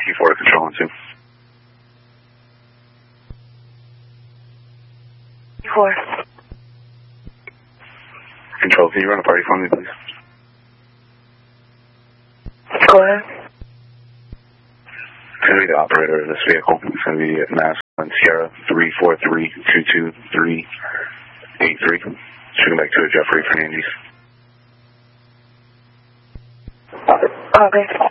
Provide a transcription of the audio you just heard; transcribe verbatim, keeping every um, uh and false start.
Key four to control on two. Key four. Control, can you run a party for me, please? Go ahead. It's going to be the operator of this vehicle. It's going to be at Mass and Sierra three four three two two three eight three. Shooting back to a Jeffrey Fernandez. Okay.